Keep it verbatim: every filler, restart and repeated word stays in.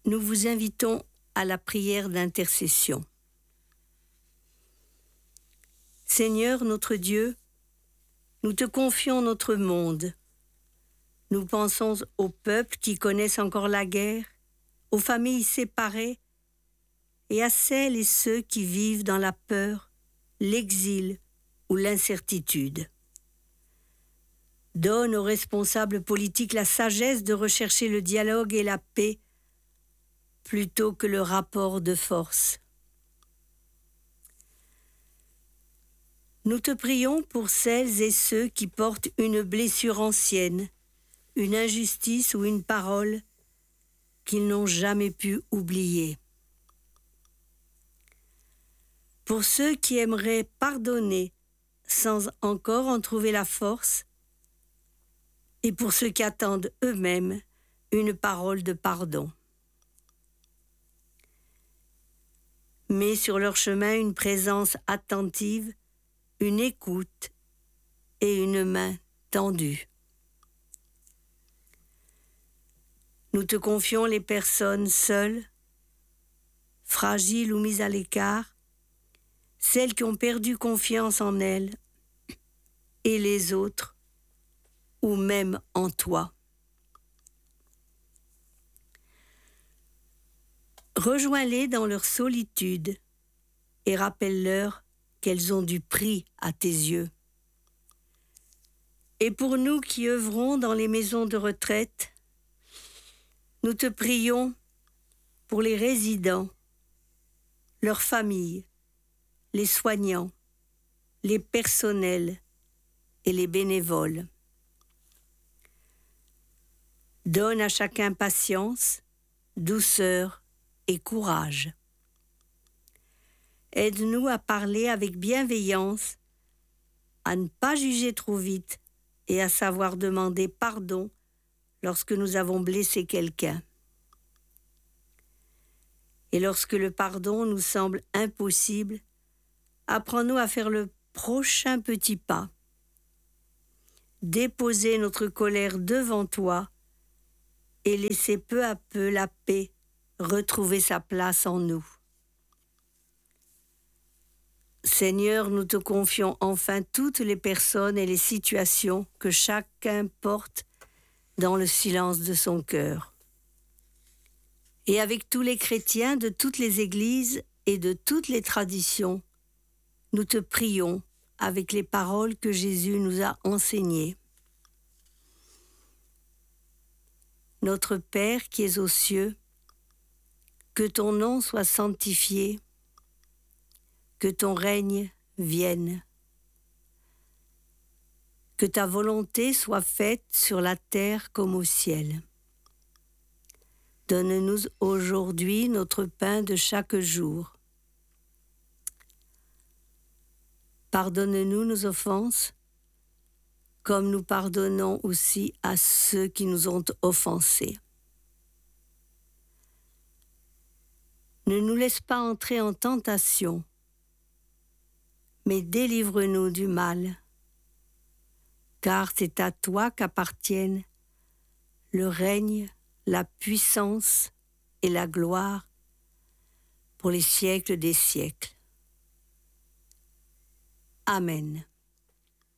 nous vous invitons à la prière d'intercession. Seigneur notre Dieu, nous te confions notre monde. Nous pensons aux peuples qui connaissent encore la guerre, aux familles séparées et à celles et ceux qui vivent dans la peur, l'exil ou l'incertitude. Donne aux responsables politiques la sagesse de rechercher le dialogue et la paix plutôt que le rapport de force. Nous te prions pour celles et ceux qui portent une blessure ancienne, une injustice ou une parole qu'ils n'ont jamais pu oublier. Pour ceux qui aimeraient pardonner sans encore en trouver la force, et pour ceux qui attendent eux-mêmes une parole de pardon. Mets sur leur chemin une présence attentive, une écoute et une main tendue. Nous te confions les personnes seules, fragiles ou mises à l'écart, celles qui ont perdu confiance en elles et les autres, ou même en toi. Rejoins-les dans leur solitude et rappelle-leur qu'elles ont du prix à tes yeux. Et pour nous qui œuvrons dans les maisons de retraite, nous te prions pour les résidents, leurs familles, les soignants, les personnels et les bénévoles. Donne à chacun patience, douceur et courage. Aide-nous à parler avec bienveillance, à ne pas juger trop vite et à savoir demander pardon lorsque nous avons blessé quelqu'un. Et lorsque le pardon nous semble impossible, apprends-nous à faire le prochain petit pas. Déposer notre colère devant toi et laisser peu à peu la paix retrouver sa place en nous. Seigneur, nous te confions enfin toutes les personnes et les situations que chacun porte dans le silence de son cœur. Et avec tous les chrétiens de toutes les églises et de toutes les traditions, nous te prions avec les paroles que Jésus nous a enseignées. Notre Père qui es aux cieux, que ton nom soit sanctifié, que ton règne vienne, que ta volonté soit faite sur la terre comme au ciel. Donne-nous aujourd'hui notre pain de chaque jour. Pardonne-nous nos offenses, comme nous pardonnons aussi à ceux qui nous ont offensés. Ne nous laisse pas entrer en tentation, mais délivre-nous du mal, car c'est à toi qu'appartiennent le règne, la puissance et la gloire pour les siècles des siècles. Amen.